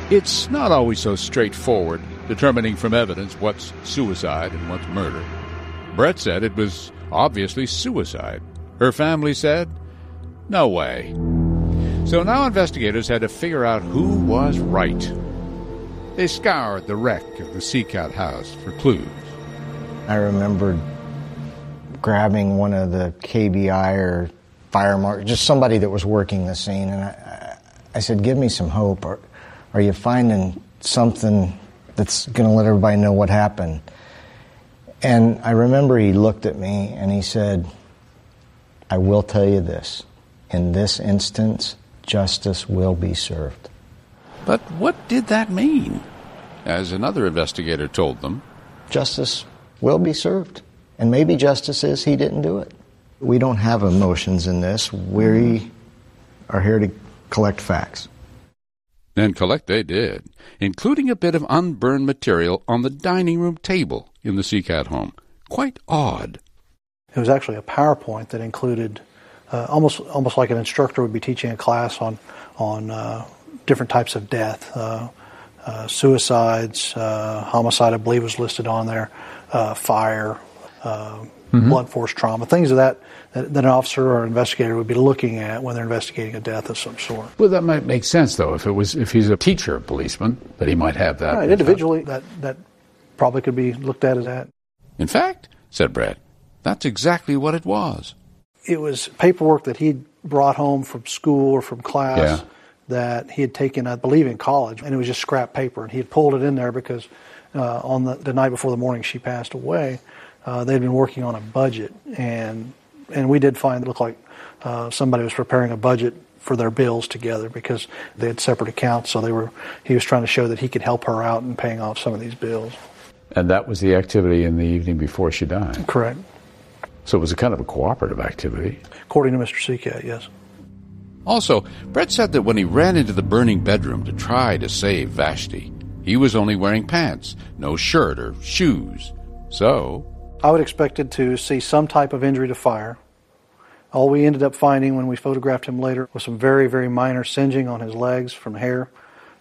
It's not always so straightforward, determining from evidence what's suicide and what's murder. Brett said it was obviously suicide. Her family said, no way. So now investigators had to figure out who was right. They scoured the wreck of the Seacat house for clues. I remember grabbing one of the KBI or fire marshal, just somebody that was working the scene, and I said, give me some hope. Are you finding something that's going to let everybody know what happened? And I remember he looked at me and he said, I will tell you this. In this instance, justice will be served. But what did that mean? As another investigator told them, justice will be served. And maybe justice is he didn't do it. We don't have emotions in this. We are here to collect facts. And collect they did, including a bit of unburned material on the dining room table in the Seacat home. Quite odd. It was actually a PowerPoint that included almost like an instructor would be teaching a class on different types of death, suicides, homicide, I believe was listed on there, fire, blunt force trauma, things of that an officer or investigator would be looking at when they're investigating a death of some sort. Well, that might make sense, though, if he's a teacher, a policeman, that he might have that. Right, individually, that probably could be looked at as that. In fact, said Brett, that's exactly what it was. It was paperwork that he'd brought home from school or from class that he had taken, I believe, in college, and it was just scrap paper. And he had pulled it in there because on the night before the morning she passed away, they'd been working on a budget, and we did find it looked like somebody was preparing a budget for their bills together because they had separate accounts. So he was trying to show that he could help her out in paying off some of these bills. And that was the activity in the evening before she died. Correct. So it was a kind of a cooperative activity. According to Mr. Seacat, yes. Also, Brett said that when he ran into the burning bedroom to try to save Vashti, he was only wearing pants, no shirt or shoes. So I would expected to see some type of injury to fire. All we ended up finding when we photographed him later was some very, very minor singeing on his legs from hair.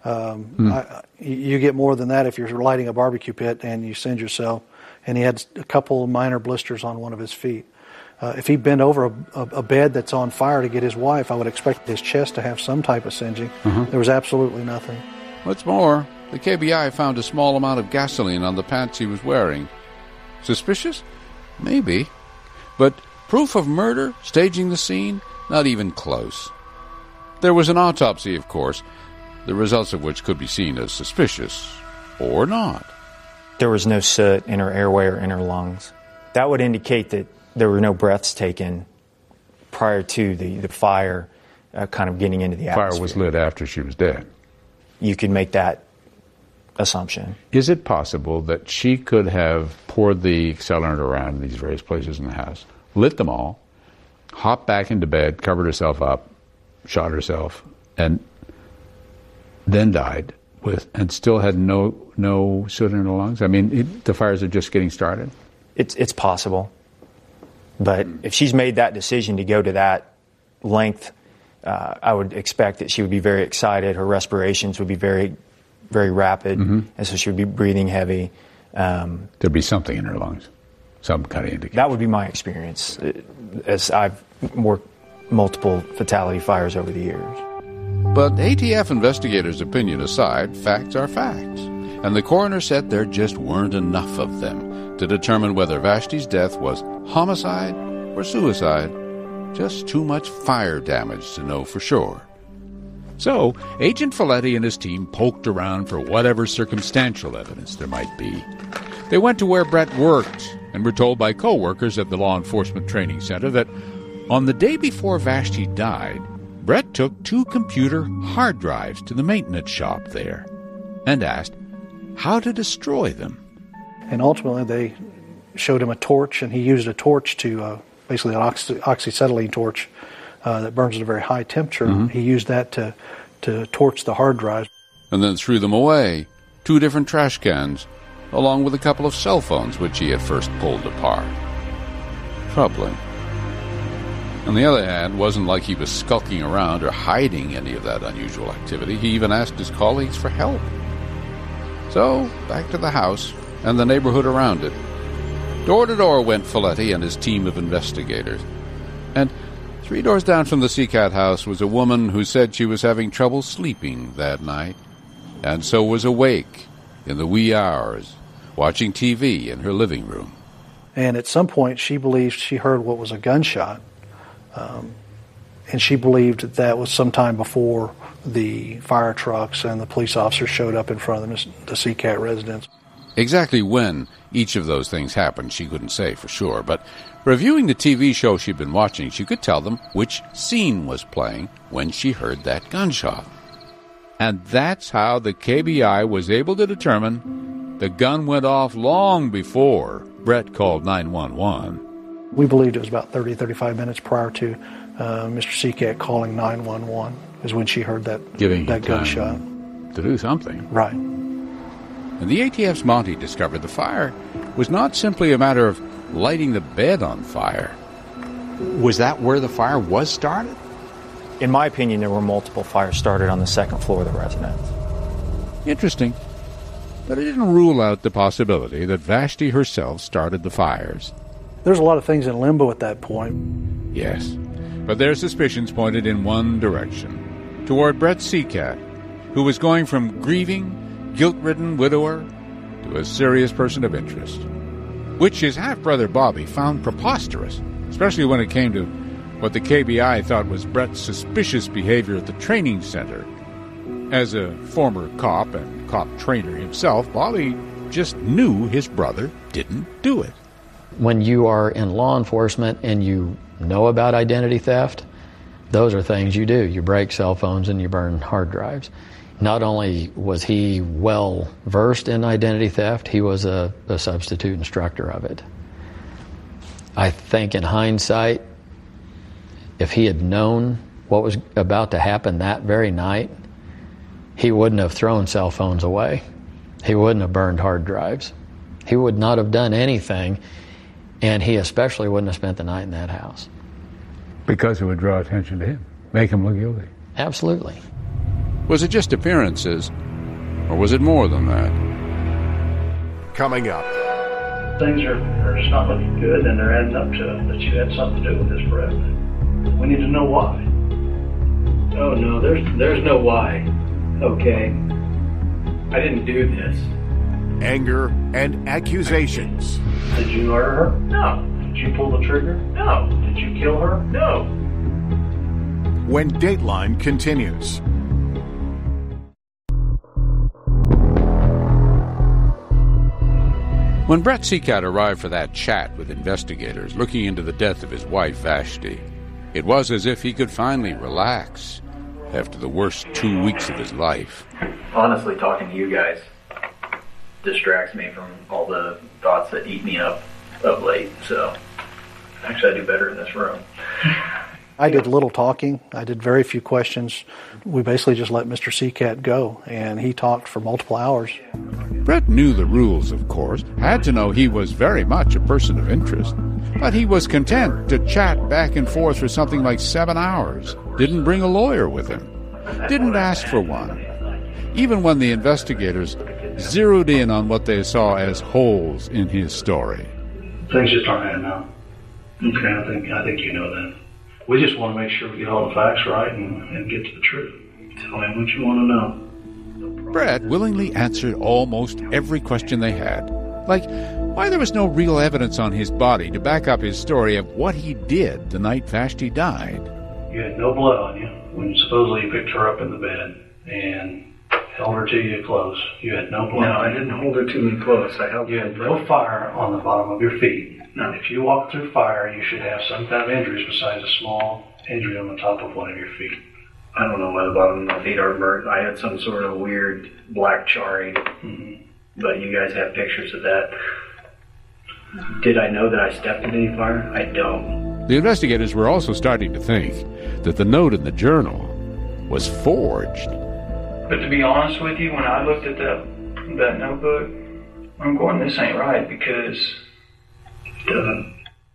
You get more than that if you're lighting a barbecue pit and you singe yourself. And he had a couple of minor blisters on one of his feet. If he bent over a bed that's on fire to get his wife, I would expect his chest to have some type of singeing. There was absolutely nothing. What's more, the KBI found a small amount of gasoline on the pants he was wearing. Suspicious? Maybe. But proof of murder, staging the scene? Not even close. There was an autopsy, of course, the results of which could be seen as suspicious, or not. There was no soot in her airway or in her lungs. That would indicate that there were no breaths taken prior to the fire kind of getting into the atmosphere. Fire was lit after she was dead. You could make that assumption. Is it possible that she could have poured the accelerant around in these various places in the house, lit them all, hopped back into bed, covered herself up, shot herself, and then died and still had no soot in her lungs? I mean, the fires are just getting started. It's possible. But if she's made that decision to go to that length, I would expect that she would be very excited. Her respirations would be very, very rapid, and so she would be breathing heavy. There'd be something in her lungs, some kind of indication. That would be my experience, as I've worked multiple fatality fires over the years. But ATF investigators' opinion aside, facts are facts. And the coroner said there just weren't enough of them to determine whether Vashti's death was homicide or suicide. Just too much fire damage to know for sure. So, Agent Folletti and his team poked around for whatever circumstantial evidence there might be. They went to where Brett worked and were told by co-workers at the Law Enforcement Training Center that on the day before Vashti died, Brett took 2 computer hard drives to the maintenance shop there and asked how to destroy them. And ultimately they showed him a torch, and he used a torch to, basically an oxyacetylene torch that burns at a very high temperature. He used that to torch the hard drives. And then threw them away, 2 different trash cans, along with a couple of cell phones which he had first pulled apart. Troubling. On the other hand, wasn't like he was skulking around or hiding any of that unusual activity. He even asked his colleagues for help. So, back to the house and the neighborhood around it. Door to door went Folletti and his team of investigators. And 3 doors down from the Seacat house was a woman who said she was having trouble sleeping that night, and so was awake in the wee hours, watching TV in her living room. And at some point, she believed she heard what was a gunshot. And she believed that was sometime before the fire trucks and the police officers showed up in front of the Seacat residence. Exactly when each of those things happened, she couldn't say for sure, but reviewing the TV show she'd been watching, she could tell them which scene was playing when she heard that gunshot. And that's how the KBI was able to determine the gun went off long before Brett called 911. We believed it was about 35 minutes prior to Mr. Seacat calling 911 is when she heard that gunshot. To do something. Right. And the ATF's Monty discovered the fire was not simply a matter of lighting the bed on fire. Was that where the fire was started? In my opinion, there were multiple fires started on the second floor of the residence. Interesting. But it didn't rule out the possibility that Vashti herself started the fires. There's a lot of things in limbo at that point. Yes, but their suspicions pointed in one direction, toward Brett Seacat, who was going from grieving, guilt-ridden widower to a serious person of interest, which his half-brother Bobby found preposterous, especially when it came to what the KBI thought was Brett's suspicious behavior at the training center. As a former cop and cop trainer himself, Bobby just knew his brother didn't do it. When you are in law enforcement and you know about identity theft, those are things you do. You break cell phones and you burn hard drives. Not only was he well versed in identity theft, he was a substitute instructor of it. I think in hindsight, if he had known what was about to happen that very night, he wouldn't have thrown cell phones away. He wouldn't have burned hard drives. He would not have done anything, and he especially wouldn't have spent the night in that house. Because it would draw attention to him, make him look guilty. Absolutely. Was it just appearances, or was it more than that? Coming up. Things are just not looking good, and they're adding up to that you had something to do with this, Brett. We need to know why. Oh, no, there's no why, okay? I didn't do this. Anger and accusations. Did you murder her? No. Did you pull the trigger? No. Did you kill her? No. When Dateline continues. When Brett Seacat arrived for that chat with investigators looking into the death of his wife, Vashti, it was as if he could finally relax after the worst 2 weeks of his life. Honestly, talking to you guys distracts me from all the thoughts that eat me up late, so actually I do better in this room. I did little talking. I did very few questions. We basically just let Mr. Seacat go, and he talked for multiple hours. Brett knew the rules, of course, had to know he was very much a person of interest, but he was content to chat back and forth for something like 7 hours, didn't bring a lawyer with him, didn't ask for one, even when the investigators zeroed in on what they saw as holes in his story. Things just aren't adding up. Okay, I think you know that. We just want to make sure we get all the facts right and get to the truth. Tell me what you want to know. Brett willingly answered almost every question they had, like why there was no real evidence on his body to back up his story of what he did the night Vashti died. You had no blood on you when supposedly you picked her up in the bed and held her to you close. You had no blood. No, I didn't hold her to me close. You had no fire on the bottom of your feet. No. If you walk through fire, you should have some kind of injuries besides a small injury on the top of one of your feet. I don't know why the bottom of my feet are burnt. I had some sort of weird black charring, but you guys have pictures of that. Did I know that I stepped into any fire? I don't. The investigators were also starting to think that the note in the journal was forged. But to be honest with you, when I looked at that notebook, I'm going, this ain't right, because it doesn't.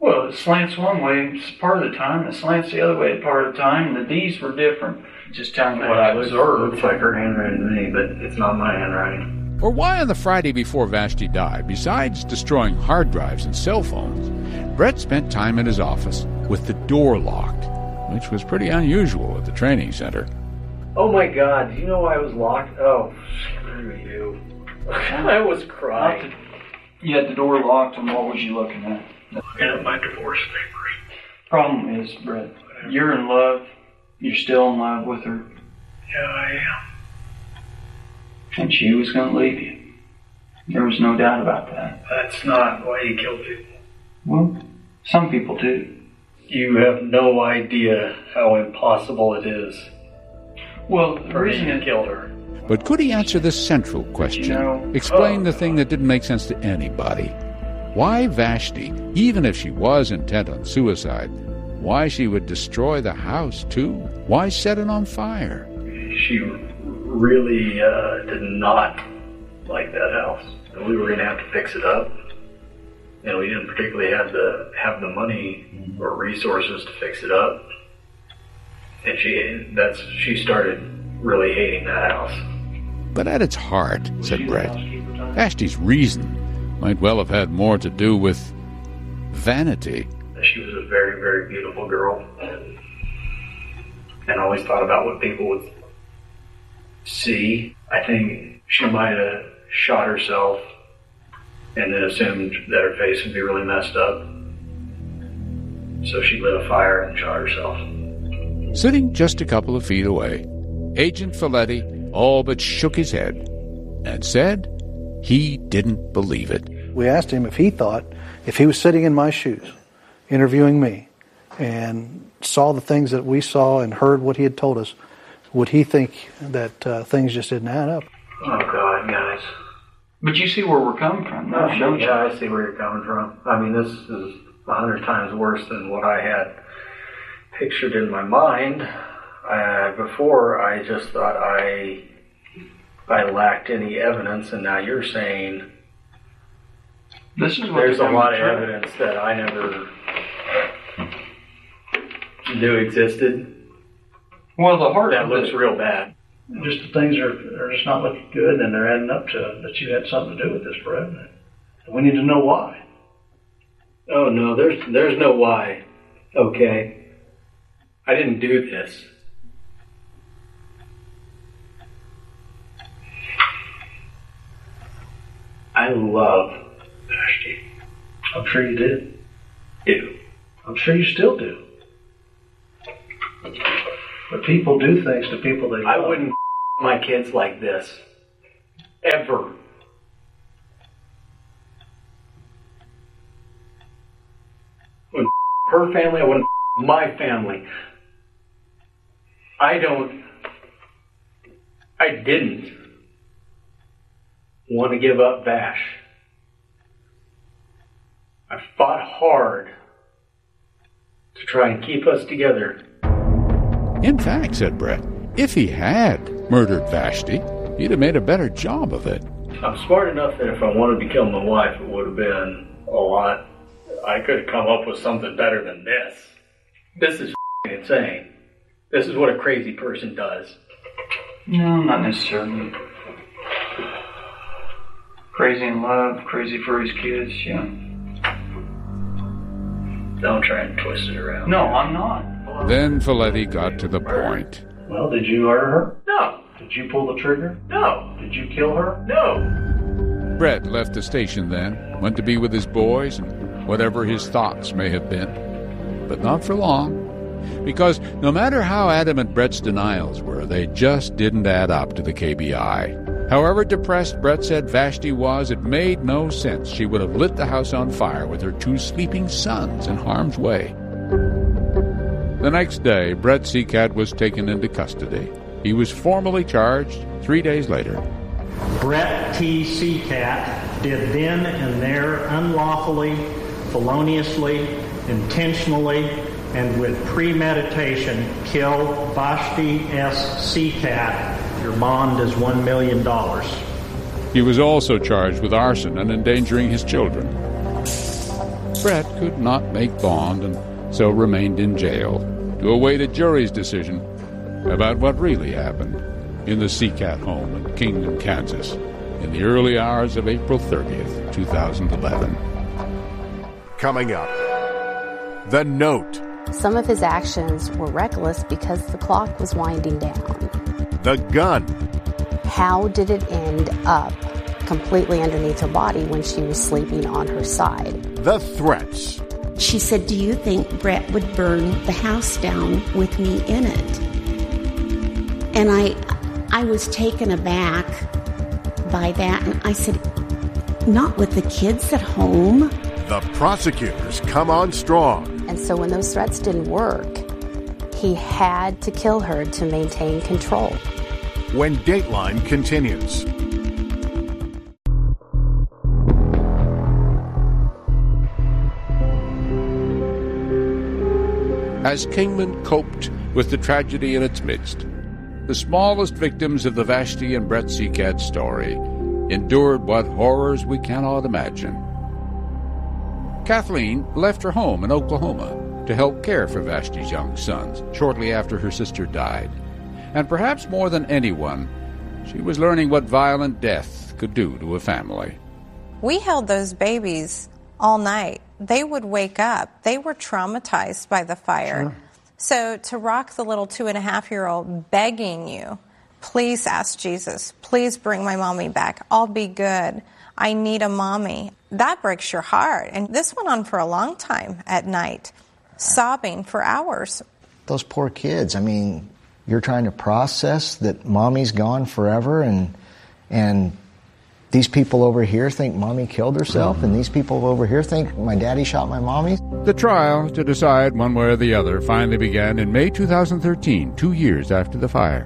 Well, it slants one way part of the time, it slants the other way part of the time, and the D's were different. Just telling you what I observed. Looks like her handwriting to me, but it's not my handwriting. Or why on the Friday before Vashti died, besides destroying hard drives and cell phones, Brett spent time in his office with the door locked, which was pretty unusual at the training center. Oh my God, do you know why I was locked? Oh, screw you. I was crying. You had the door locked, and what was you looking at? Looking at my divorce papers. Problem is, Brett, you're in love. You're still in love with her. Yeah, I am. And she was going to leave you. There was no doubt about that. That's not why you kill people. Well, some people do. You have no idea how impossible it is. Well, the for reason me to it kill her. But could he answer this central question? Explain the thing that didn't make sense to anybody. Why Vashti, even if she was intent on suicide, why she would destroy the house, too? Why set it on fire? She really did not like that house. And we were going to have to fix it up. And we didn't particularly have the money or resources to fix it up. And she started really hating that house. But at its heart, said Brett, Vashti's reason might well have had more to do with vanity. She was a very, very beautiful girl. And always thought about what people would see. I think she might have shot herself and then assumed that her face would be really messed up. So she lit a fire and shot herself. Sitting just a couple of feet away, Agent Folletti all but shook his head and said he didn't believe it. We asked him if he thought, if he was sitting in my shoes, interviewing me, and saw the things that we saw and heard what he had told us, would he think that things just didn't add up? Oh, God, guys. But you see where we're coming from, though, don't you? Yeah, I see where you're coming from. I mean, this is 100 times worse than what I had pictured in my mind. Before, I just thought I lacked any evidence, and now you're saying this is what there's a lot of evidence that I never knew existed. Well, the heart that looks real bad. Just the things are just not looking good, and they're adding up to that you had something to do with this, Brett. We need to know why. Oh no, there's no why. Okay, I didn't do this. I love Vashti. I'm sure you did. Do. I'm sure you still do. But people do things to people they love. I wouldn't my kids like this. Ever. When her family, I wouldn't my family. I didn't want to give up Vash. I fought hard to try and keep us together. In fact, said Brett, if he had murdered Vashti, he'd have made a better job of it. I'm smart enough that if I wanted to kill my wife, it would have been a lot. I could have come up with something better than this. This is insane. This is what a crazy person does. No, not necessarily. Crazy in love, crazy for his kids, yeah. Don't try and twist it around. No, I'm not. Then Folletti got to the point. Well, did you murder her? No. Did you pull the trigger? No. Did you kill her? No. Brett left the station then, went to be with his boys and whatever his thoughts may have been. But not for long. Because no matter how adamant Brett's denials were, they just didn't add up to the KBI. However depressed Brett said Vashti was, it made no sense she would have lit the house on fire with her 2 sleeping sons in harm's way. The next day, Brett Seacat was taken into custody. He was formally charged 3 days later. Brett T. Seacat did then and there unlawfully, feloniously, intentionally, and with premeditation kill Vashti S. Seacat. Your bond is $1 million. He was also charged with arson and endangering his children. Brett could not make bond and so remained in jail to await a jury's decision about what really happened in the Seacat home in Kingman, Kansas, in the early hours of April 30th, 2011. Coming up, The Note. Some of his actions were reckless because the clock was winding down. The Gun. How did it end up completely underneath her body when she was sleeping on her side? The Threats. She said, "Do you think Brett would burn the house down with me in it?" And I was taken aback by that, and I said, "Not with the kids at home." The prosecutors come on strong. And so when those threats didn't work, he had to kill her to maintain control. When Dateline continues. As Kingman coped with the tragedy in its midst, the smallest victims of the Vashti and Brett Seacat story endured what horrors we cannot imagine. Kathleen left her home in Oklahoma to help care for Vashti's young sons shortly after her sister died. And perhaps more than anyone, she was learning what violent death could do to a family. We held those babies all night. They would wake up. They were traumatized by the fire. Sure. So to rock the little 2.5-year-old begging you, please ask Jesus, please bring my mommy back. I'll be good. I need a mommy. That breaks your heart. And this went on for a long time at night, sobbing for hours. Those poor kids. I mean, you're trying to process that mommy's gone forever, and these people over here think mommy killed herself, and these people over here think my daddy shot my mommy. The trial to decide one way or the other finally began in May 2013, 2 years after the fire.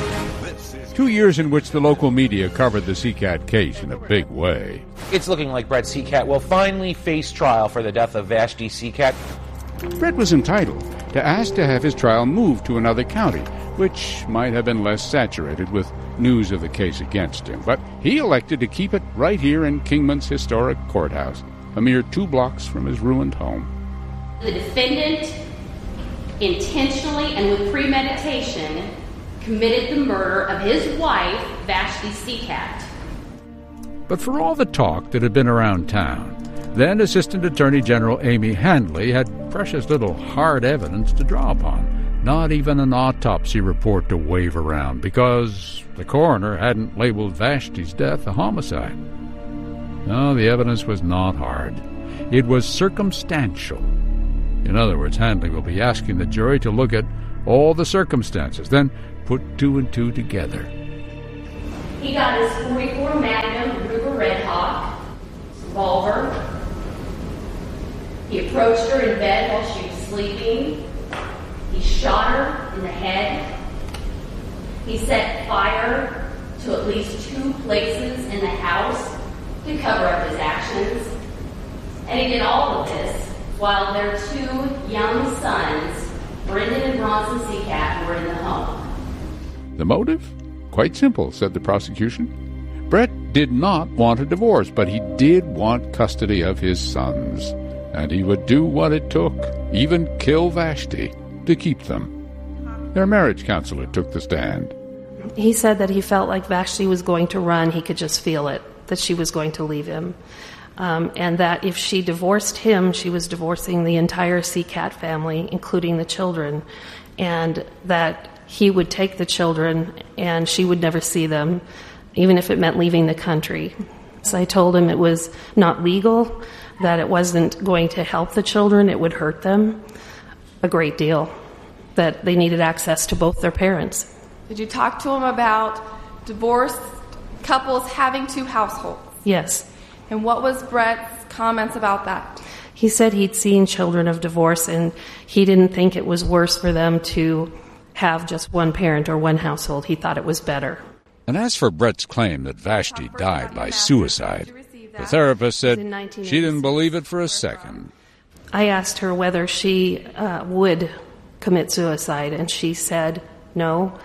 2 years in which the local media covered the Seacat case in a big way. It's looking like Brett Seacat will finally face trial for the death of Vashti Seacat. Brett was entitled to ask to have his trial moved to another county, which might have been less saturated with news of the case against him. But he elected to keep it right here in Kingman's historic courthouse, a mere 2 blocks from his ruined home. The defendant intentionally and with premeditation committed the murder of his wife, Vashti Seacat. But for all the talk that had been around town, then Assistant Attorney General Amy Handley had precious little hard evidence to draw upon. Not even an autopsy report to wave around, because the coroner hadn't labeled Vashti's death a homicide. No, the evidence was not hard. It was circumstantial. In other words, Handley will be asking the jury to look at all the circumstances, then put 2 and 2 together. He got his .44 Magnum Ruger Red Hawk, revolver. He approached her in bed while she was sleeping. He shot her in the head. He set fire to at least 2 places in the house to cover up his actions. And he did all of this while their 2 young sons, Brendan and Bronson Seacat, were in the home. The motive? Quite simple, said the prosecution. Brett did not want a divorce, but he did want custody of his sons. And he would do what it took, even kill Vashti, to keep them. Their marriage counselor took the stand. He said that he felt like Vashti was going to run. He could just feel it, that she was going to leave him. And that if she divorced him, she was divorcing the entire Seacat family, including the children. And that he would take the children and she would never see them, even if it meant leaving the country. So I told him it was not legal, that it wasn't going to help the children, it would hurt them a great deal, that they needed access to both their parents. Did you talk to him about divorced couples having 2 households? Yes. And what was Brett's comments about that? He said he'd seen children of divorce and he didn't think it was worse for them to have just one parent or one household. He thought it was better. And as for Brett's claim that Vashti died by suicide, the therapist said she didn't believe it for a second. I asked her whether she would commit suicide, and she said no,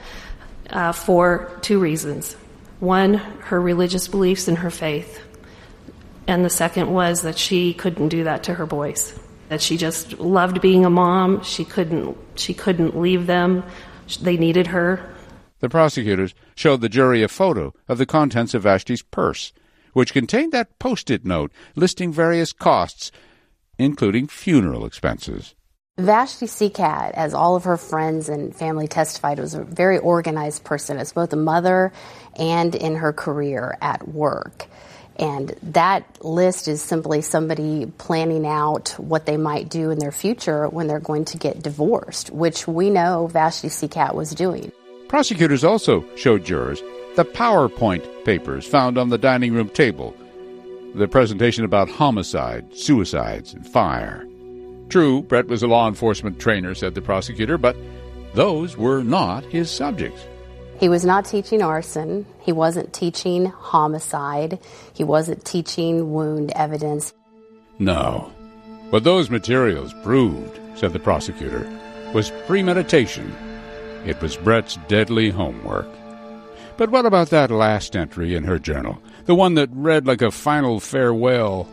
for 2 reasons. One, her religious beliefs and her faith. And the second was that she couldn't do that to her boys. That she just loved being a mom. She couldn't leave them. They needed her. The prosecutors showed the jury a photo of the contents of Vashti's purse, which contained that Post-it note listing various costs, including funeral expenses. Vashti Seacat, as all of her friends and family testified, was a very organized person as both a mother and in her career at work. And that list is simply somebody planning out what they might do in their future when they're going to get divorced, which we know Vashti Seacat was doing. Prosecutors also showed jurors the PowerPoint papers found on the dining room table, the presentation about homicide, suicides, and fire. True, Brett was a law enforcement trainer, said the prosecutor, but those were not his subjects. He was not teaching arson. He wasn't teaching homicide. He wasn't teaching wound evidence. No. What those materials proved, said the prosecutor, was premeditation. It was Brett's deadly homework. But what about that last entry in her journal, the one that read like a final farewell?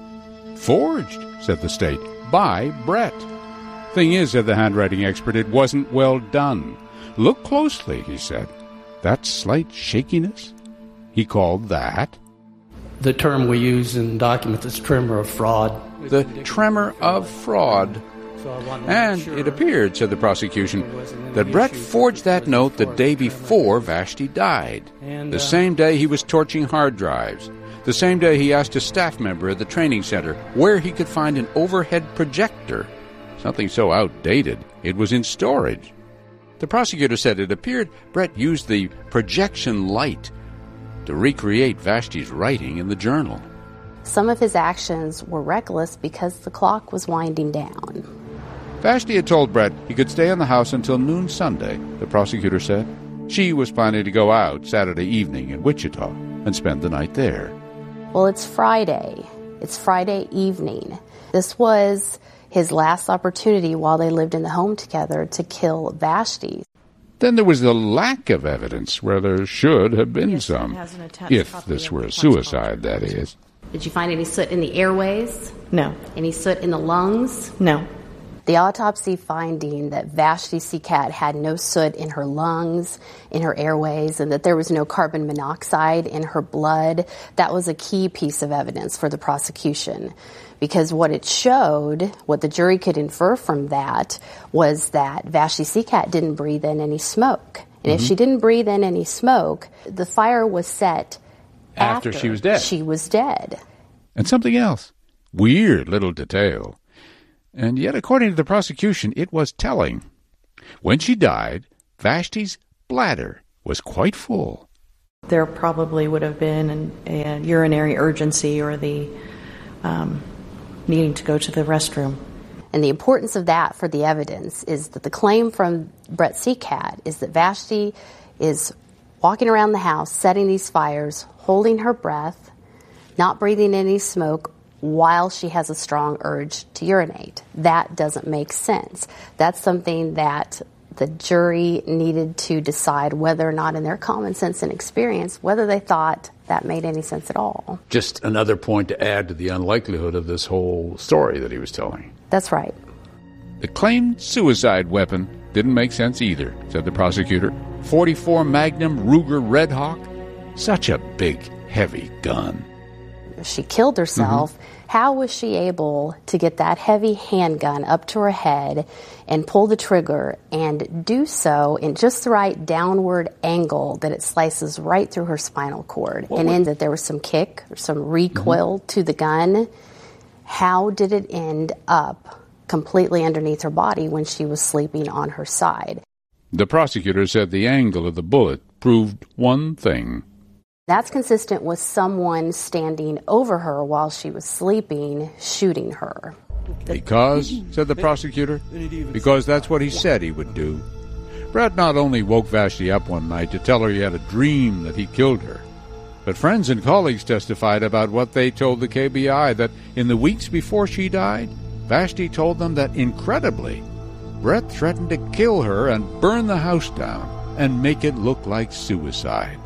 Forged, said the state, by Brett. Thing is, said the handwriting expert, it wasn't well done. Look closely, he said. That slight shakiness? He called that? The term we use in documents is tremor of fraud. The tremor of fraud. And it appeared, said the prosecution, that Brett forged that note the day before Vashti died. The same day he was torching hard drives. The same day he asked a staff member at the training center where he could find an overhead projector. Something so outdated, it was in storage. The prosecutor said it appeared Brett used the projection light to recreate Vashti's writing in the journal. Some of his actions were reckless because the clock was winding down. Vashti had told Brett he could stay in the house until noon Sunday, the prosecutor said. She was planning to go out Saturday evening in Wichita and spend the night there. Well, it's Friday. It's Friday evening. This was his last opportunity while they lived in the home together to kill Vashti. Then there was the lack of evidence where there should have been some. If this were a suicide, that is. Did you find any soot in the airways? No. Any soot in the lungs? No. The autopsy finding that Vashti Seacat had no soot in her lungs, in her airways, and that there was no carbon monoxide in her blood, that was a key piece of evidence for the prosecution. Because what it showed, what the jury could infer from that, was that Vashti Seacat didn't breathe in any smoke. And if she didn't breathe in any smoke, the fire was set after she was dead. She was dead. And something else. Weird little detail. And yet, according to the prosecution, it was telling. When she died, Vashti's bladder was quite full. There probably would have been a urinary urgency or the needing to go to the restroom. And the importance of that for the evidence is that the claim from Brett Seacat is that Vashti is walking around the house, setting these fires, holding her breath, not breathing any smoke, while she has a strong urge to urinate. That doesn't make sense. That's something that the jury needed to decide whether or not, in their common sense and experience, whether they thought that made any sense at all. Just another point to add to the unlikelihood of this whole story that he was telling. That's right. The claimed suicide weapon didn't make sense either, said the prosecutor. .44 Magnum Ruger Red Hawk? Such a big, heavy gun. She killed herself. How was she able to get that heavy handgun up to her head and pull the trigger and do so in just the right downward angle that it slices right through her spinal cord? And in that there was some kick or some recoil to the gun. How did it end up completely underneath her body when she was sleeping on her side? The prosecutor said the angle of the bullet proved one thing. That's consistent with someone standing over her while she was sleeping, shooting her. Because, said the prosecutor, because that's what he said he would do. Brett not only woke Vashti up one night to tell her he had a dream that he killed her, but friends and colleagues testified about what they told the KBI, that in the weeks before she died, Vashti told them that, incredibly, Brett threatened to kill her and burn the house down and make it look like suicide.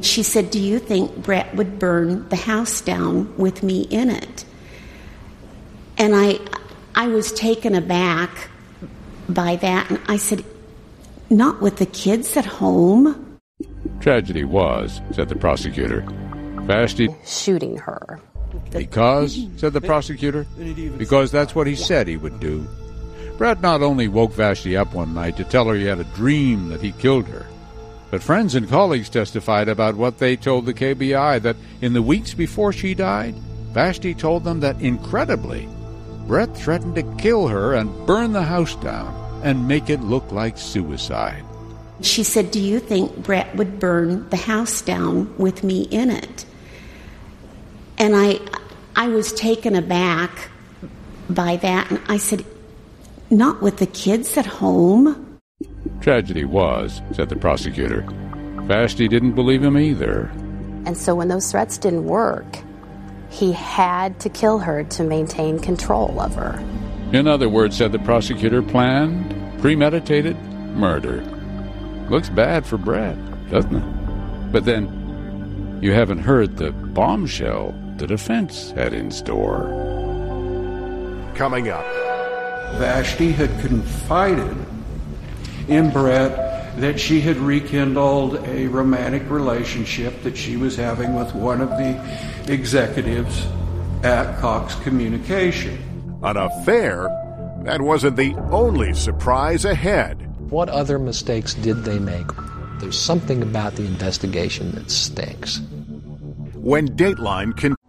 She said, "Do you think Brett would burn the house down with me in it?" And I was taken aback by that, and I said, "Not with the kids at home." Tragedy was, said the prosecutor, Vashti shooting her. Because, said the prosecutor, because that's what he said he would do. Brett not only woke Vashti up one night to tell her he had a dream that he killed her, but friends and colleagues testified about what they told the KBI, that in the weeks before she died, Vashti told them that, incredibly, Brett threatened to kill her and burn the house down and make it look like suicide. She said, "Do you think Brett would burn the house down with me in it?" And I was taken aback by that, and I said, "Not with the kids at home." Tragedy was, said the prosecutor, Vashti didn't believe him either. And so when those threats didn't work, he had to kill her to maintain control of her. In other words, said the prosecutor, planned, premeditated murder. Looks bad for Brett, doesn't it? But then, you haven't heard the bombshell the defense had in store. Coming up. Vashti had confided in Brett that she had rekindled a romantic relationship that she was having with one of the executives at Cox Communication. An affair? That wasn't the only surprise ahead. What other mistakes did they make? There's something about the investigation that stinks. When Dateline